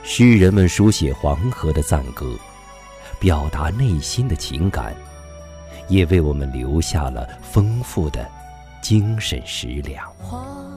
诗人们书写黄河的赞歌，表达内心的情感，也为我们留下了丰富的精神食粮。